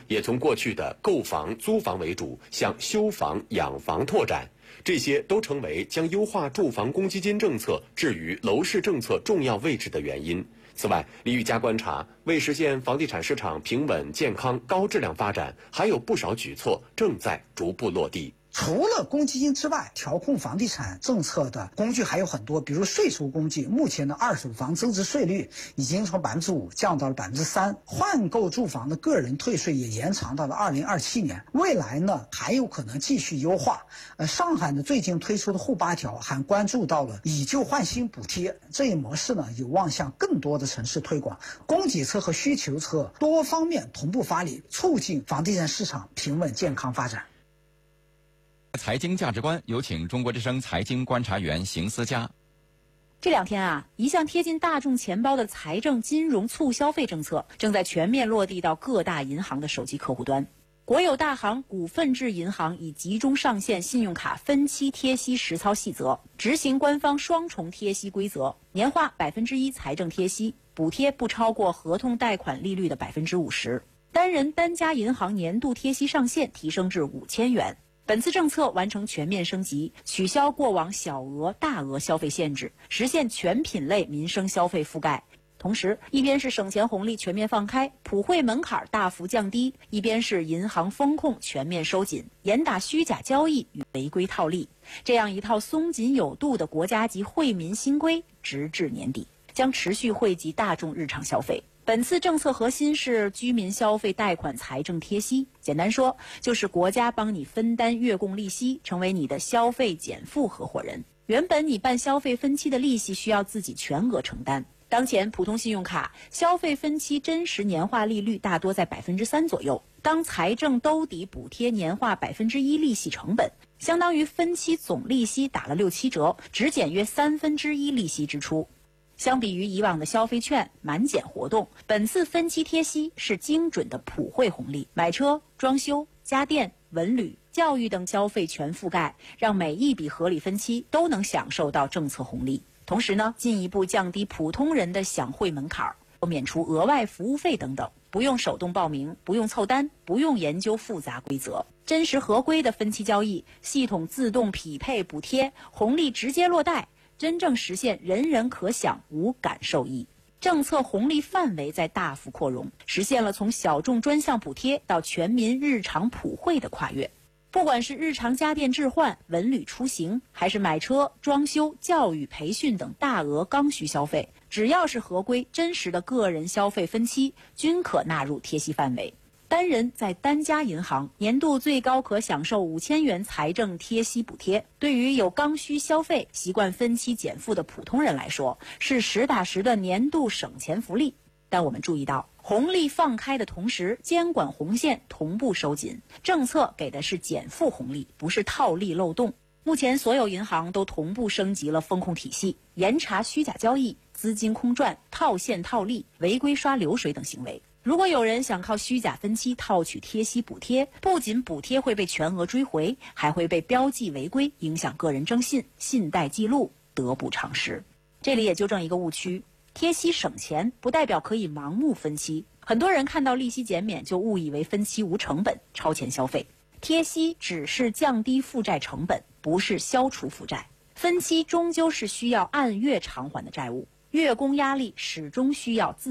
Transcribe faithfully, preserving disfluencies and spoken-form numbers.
也从过去的购房、租房为主，向修房、养房拓展。这些都成为将优化住房公积金政策置于楼市政策重要位置的原因。此外，李玉佳观察，为实现房地产市场平稳、健康、高质量发展，还有不少举措正在逐步落地。 除了公积金之外，调控房地产政策的工具还有很多，比如税收工具。目前的二手房增值税率已经从百分之五降到了百分之三，换购住房的个人退税也延长到了二零二七年。未来呢，还有可能继续优化。呃，上海呢最近推出的沪八条还关注到了以旧换新补贴这一模式呢，有望向更多的城市推广。供给侧和需求侧多方面同步发力，促进房地产市场平稳健康发展。 财经价值观，有请中国之声财经观察员邢思佳。 这两天啊，一向贴近大众钱包的财政金融促消费政策正在全面落地到各大银行的手机客户端。国有大行股份制银行已集中上线信用卡分期贴息实操细则，执行官方双重贴息规则，年化百分之一财政贴息，补贴不超过合同贷款利率的百分之五十。单人单家银行年度贴息上限提升至五千元。本次政策完成全面升级，取消过往小额、大额消费限制，实现全品类民生消费覆盖。同时，一边是省钱红利全面放开，普惠门槛大幅降低，一边是银行风控全面收紧，严打虚假交易与违规套利。这样一套松紧有度的国家级惠民新规，直至年底，将持续惠及大众日常消费。本次政策核心是居民消费贷款财政贴息，简单说就是国家帮你分担月供利息，成为你的消费减负合伙人。原本你办消费分期的利息需要自己全额承担，当前普通信用卡消费分期真实年化利率大多在百分之三左右，当财政兜底补贴年化百分之一利息成本，相当于分期总利息打了六七折，只减约三分之一利息支出。相比于以往的消费券、满减活动，本次分期贴息是精准的普惠红利，买车、装修、家电、文旅、教育等消费全覆盖，让每一笔合理分期都能享受到政策红利。同时呢，进一步降低普通人的享惠门槛，免除额外服务费等等，不用手动报名，不用凑单，不用研究复杂规则，真实合规的分期交易，系统自动匹配补贴，红利直接落袋，真正实现人人可享、无感受益。政策红利范围在大幅扩容，实现了从小众专项补贴到全民日常普惠的跨越。不管是日常家电置换、文旅出行，还是买车、装修、教育培训等大额刚需消费，只要是合规真实的个人消费分期，均可纳入贴息范围。单人在单家银行年度最高可享受五千元财政贴息补贴，对于有刚需消费、习惯分期减负的普通人来说，是实打实的年度省钱福利。但我们注意到，红利放开的同时，监管红线同步收紧，政策给的是减负红利，不是套利漏洞。目前所有银行都同步升级了风控体系，严查虚假交易、资金空转、套现套利、违规刷流水等行为。如果有人想靠虚假分期套取贴息补贴，不仅补贴会被全额追回，还会被标记违规，影响个人征信、信贷记录，得不偿失。这里也纠正一个误区，贴息省钱不代表可以盲目分期。很多人看到利息减免就误以为分期无成本，超前消费。贴息只是降低负债成本，不是消除负债。分期终究是需要按月偿还的债务，月供压力始终需要自